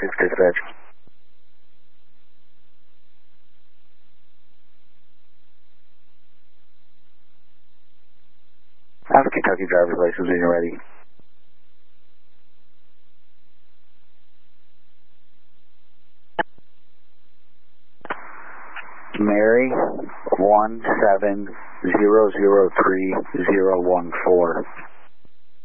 dispatch. I have a Kentucky driver's license when you're ready. Mary 17003-014.